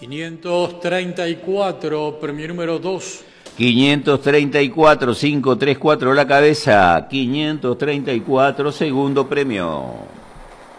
534, premio número 2. 534, 534 la cabeza, 534, segundo premio.